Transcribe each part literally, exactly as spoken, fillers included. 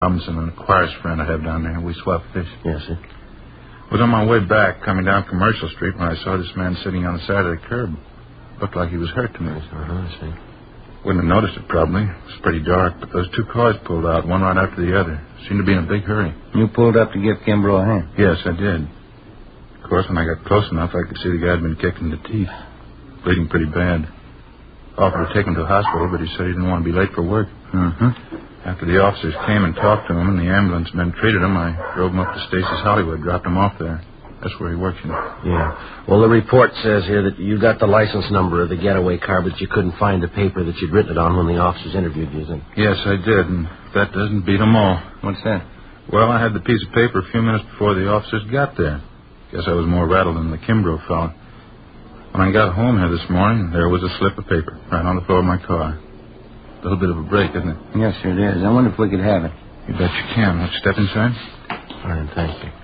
Robinson, an Aquarius friend I have down there. We swap fish. Yes, sir. I was on my way back, coming down Commercial Street, when I saw this man sitting on the side of the curb. Looked like he was hurt to me. Uh-huh, I see. Wouldn't have noticed it, probably. It was pretty dark, but those two cars pulled out, one right after the other. Seemed to be in a big hurry. You pulled up to give Kimbrough a hand? Yes, I did. Of course, when I got close enough, I could see the guy had been kicked in the teeth. Bleeding pretty bad. Offered to take him to the hospital, but he said he didn't want to be late for work. Mm-hmm. After the officers came and talked to him and the ambulance men treated him, I drove him up to Stacy's Hollywood, dropped him off there. That's where he works, you know. Yeah. Well, the report says here that you got the license number of the getaway car, but you couldn't find the paper that you'd written it on when the officers interviewed you, then? Yes, I did, and that doesn't beat them all. What's that? Well, I had the piece of paper a few minutes before the officers got there. Guess I was more rattled than the Kimbrough fellow. When I got home here this morning, there was a slip of paper right on the floor of my car. A little bit of a break, isn't it? Yes, sir, it is. I wonder if we could have it. You bet you can. Let's step inside. Fine, thank you.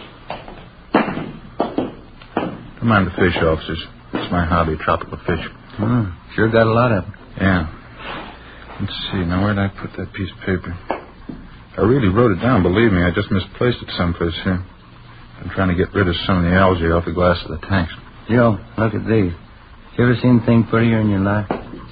Don't mind the fish, officers. It's my hobby, tropical fish. Hmm. Sure got a lot of them. Yeah. Let's see. Now, where did I put that piece of paper? I really wrote it down, believe me. I just misplaced it someplace here. I'm trying to get rid of some of the algae off the glass of the tanks. Joe, look at these. You ever seen anything prettier in your life?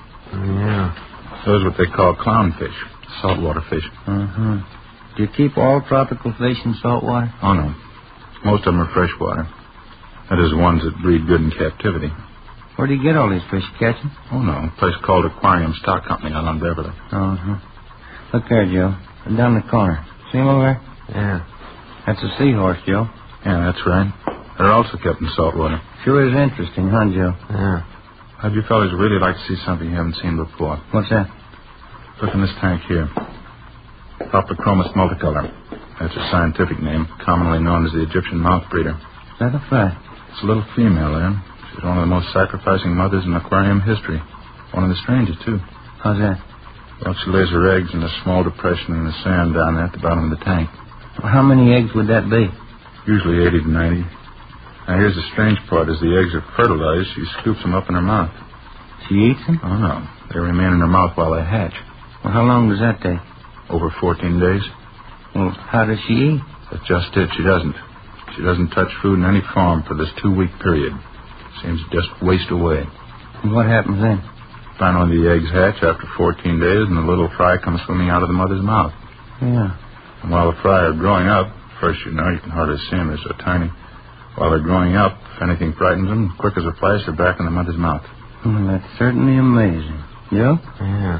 Yeah. Those are what they call clownfish, saltwater fish. Mm-hmm. Do you keep all tropical fish in saltwater? Oh, no. Most of them are freshwater. That is, ones that breed good in captivity. Where do you get all these fish? Catch them? Oh, no. A place called Aquarium Stock Company out on Beverly. Uh-huh. Look there, Joe. Down the corner. See him over there? Yeah. That's a seahorse, Joe. Yeah, that's right. They're also kept in saltwater. Sure is interesting, huh, Joe? Yeah. How'd you fellas really like to see something you haven't seen before? What's that? Look in this tank here. Optochromis multicolor. That's a scientific name, commonly known as the Egyptian mouth breeder. Is that a fact? It's a little female there. She's one of the most sacrificing mothers in aquarium history. One of the strangest, too. How's that? Well, she lays her eggs in a small depression in the sand down there at the bottom of the tank. Well, how many eggs would that be? Usually eighty to ninety. Now, here's the strange part. As the eggs are fertilized, she scoops them up in her mouth. She eats them? Oh, no. They remain in her mouth while they hatch. Well, how long does that take? Over fourteen days. Well, how does she eat? That's just it. She doesn't. She doesn't touch food in any form for this two-week period. Seems to just waste away. And what happens then? Finally, the eggs hatch after fourteen days, and the little fry comes swimming out of the mother's mouth. Yeah. And while the fry are growing up, first, you know, you can hardly see them. They're so tiny. While they're growing up, if anything frightens them, quick as a flash, they're back in the mother's mouth. Well, that's certainly amazing. Joe? Yeah.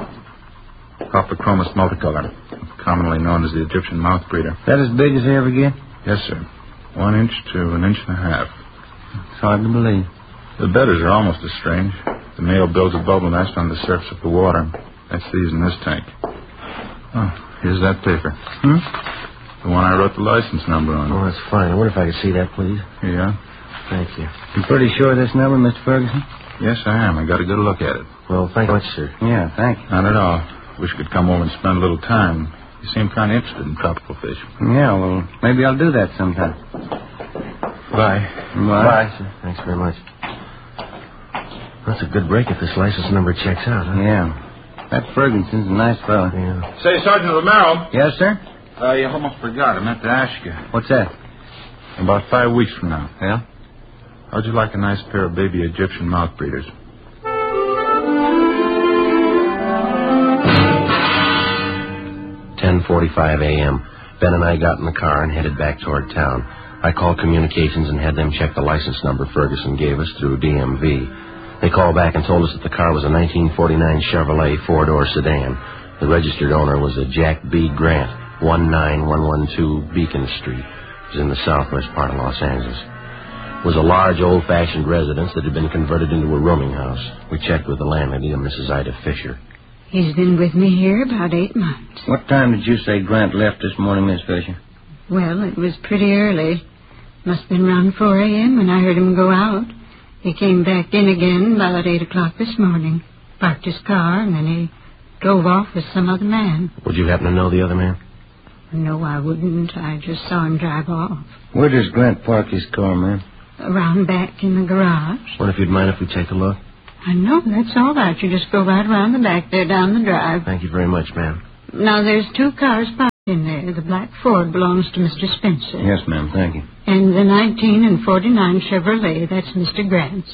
Optochromis multicolor, commonly known as the Egyptian mouth breeder. Is that as big as they ever get? Yes, sir. One inch to an inch and a half. It's hard to believe. The bedders are almost as strange. The male builds a bubble nest on the surface of the water. That's these in this tank. Oh, here's that paper. Hmm? The one I wrote the license number on. Oh, that's fine. I wonder if I could see that, please. Here you are. Thank you. You pretty sure of this number, Mister Ferguson? Yes, I am. I got a good look at it. Well, thank you much, sir. Yeah, thank you. Not at all. Wish you could come over and spend a little time. You seem kind of interested in tropical fish. Yeah, well, maybe I'll do that sometime. Bye. Bye. Bye, sir. Thanks very much. That's a good break if this license number checks out, huh? Yeah. That Ferguson's a nice fellow. Yeah. Say, Sergeant Romero. Yes, sir? Uh, you almost forgot. I meant to ask you. What's that? About five weeks from now. Yeah? How'd you like a nice pair of baby Egyptian mouth breeders? ten forty-five a.m. Ben and I got in the car and headed back toward town. I called communications and had them check the license number Ferguson gave us through D M V. They called back and told us that the car was a nineteen forty-nine Chevrolet four-door sedan. The registered owner was a Jack B. Grant, one nine one one two Beacon Street. It was in the southwest part of Los Angeles. It was a large, old-fashioned residence that had been converted into a rooming house. We checked with the landlady, a Missus Ida Fisher. He's been with me here about eight months. What time did you say Grant left this morning, Miss Fisher? Well, it was pretty early. Must have been around four a.m. when I heard him go out. He came back in again about eight o'clock this morning, parked his car, and then he drove off with some other man. Would you happen to know the other man? No, I wouldn't. I just saw him drive off. Where does Grant park his car, ma'am? Around back in the garage. Wonder if you'd mind if we take a look? I know, that's all right. You just go right around the back there down the drive. Thank you very much, ma'am. Now, there's two cars parked in there. The black Ford belongs to Mister Spencer. Yes, ma'am. Thank you. And the nineteen and forty-nine Chevrolet, that's Mister Grant's.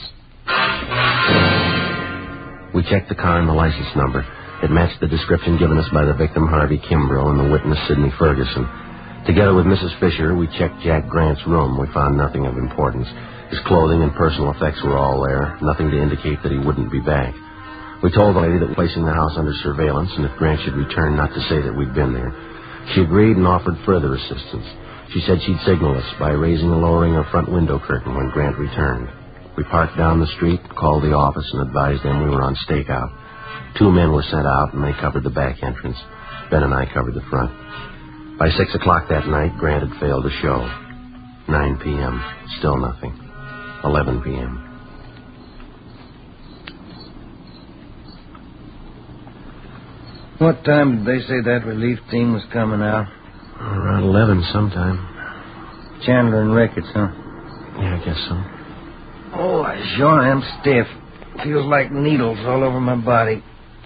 We checked the car and the license number. It matched the description given us by the victim, Harvey Kimbrough, and the witness, Sidney Ferguson. Together with Missus Fisher, we checked Jack Grant's room. We found nothing of importance. His clothing and personal effects were all there, nothing to indicate that he wouldn't be back. We told the lady that we're placing the house under surveillance, and if Grant should return, not to say that we'd been there. She agreed and offered further assistance. She said she'd signal us by raising or lowering her front window curtain when Grant returned. We parked down the street, called the office, and advised them we were on stakeout. Two men were sent out, and they covered the back entrance. Ben and I covered the front. By six o'clock that night, Grant had failed to show. Nine p.m., still nothing. Eleven p.m. What time did they say that relief team was coming out? Around eleven sometime. Chandler and Ricketts, huh? Yeah, I guess so. Oh, I sure am stiff. Feels like needles all over my body.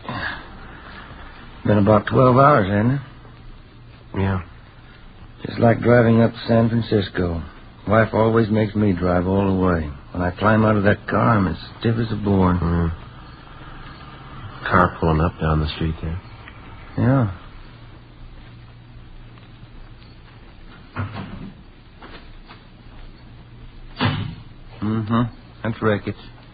Been about twelve hours, hasn't it? Yeah. Just like driving up to San Francisco. Wife always makes me drive all the way. When I climb out of that car, I'm as stiff as a board. Mm. Car pulling up down the street there. Yeah. Mm-hmm. That's Ricketts.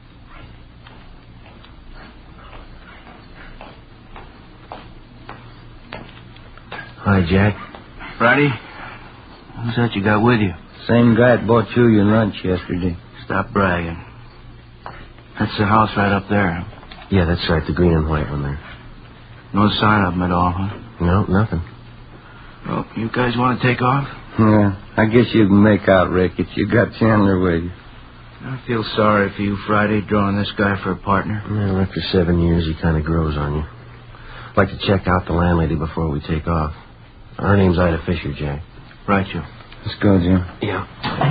Hi, Jack. Friday? Who's that you got with you? Same guy that bought you your lunch yesterday. Stop bragging. That's the house right up there. Yeah, that's right, the green and white one there. No sign of them at all, huh? No, nothing. Well, you guys want to take off? Yeah, I guess you can make out Ricketts. You got Chandler with you. I feel sorry for you, Friday, drawing this guy for a partner. Well, after seven years, he kind of grows on you. I'd like to check out the landlady before we take off. Her name's Ida Fisher, Jack. Right, you. Let's go, Jim. Yeah.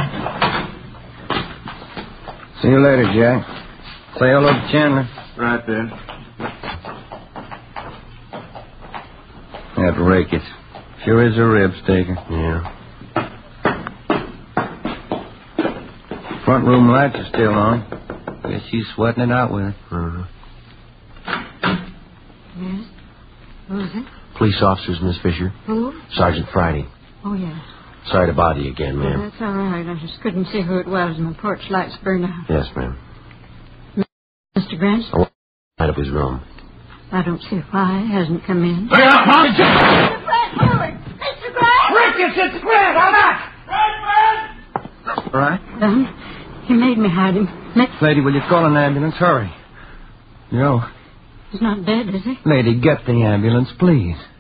See you later, Jack. Say hello to Chandler. Right, Ben. That Ricketts. Sure is a rib staker. Yeah. Front room lights are still on. Guess she's sweating it out with it. Uh-huh. Yes? Who is it? Police officers, Miss Fisher. Who? Sergeant Friday. Oh, yeah. Sorry to bother you again, Oh, ma'am. that's all right. I just couldn't see who it was, and the porch lights burned out. Yes, ma'am. Mister Grant? I want out of his room. I don't see why he hasn't come in. Mister Grant, Howard! Mister Grant! Ricketts, it's Grant, I'm out! All right? Son, he made me hide him. Next, Lady, will you call an ambulance? Hurry. Joe. he's not dead, is he? Lady, get the ambulance, please.